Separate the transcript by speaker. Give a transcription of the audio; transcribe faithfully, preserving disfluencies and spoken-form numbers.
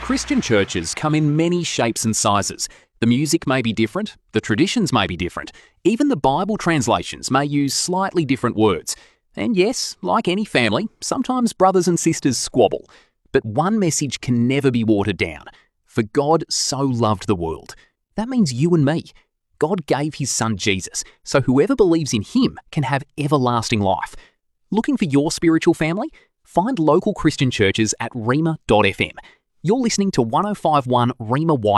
Speaker 1: Christian churches come in many shapes and sizes. The music may be different, the traditions may be different, even the Bible translations may use slightly different words. And yes, like any family, sometimes brothers and sisters squabble. But one message can never be watered down. For God so loved the world. That means you and me. God gave his son Jesus, so whoever believes in him can have everlasting life. Looking for your spiritual family? Find local Christian churches at rhema dot f m. You're listening to one oh five point one Rhema